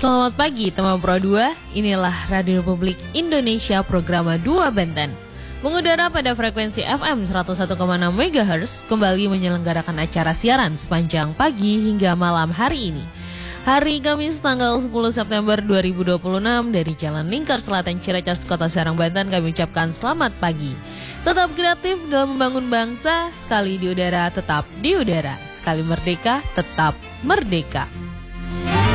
Selamat pagi teman Pro 2, inilah Radio Republik Indonesia program 2 Banten. Mengudara pada frekuensi FM 101,6 MHz, kembali menyelenggarakan acara siaran sepanjang pagi hingga malam hari ini. Hari Kamis tanggal 10 September 2026 dari Jalan Lingkar Selatan Ciracas, Kota Serang, Banten, kami ucapkan selamat pagi. Tetap kreatif dalam membangun bangsa, sekali di udara tetap di udara, sekali merdeka tetap merdeka.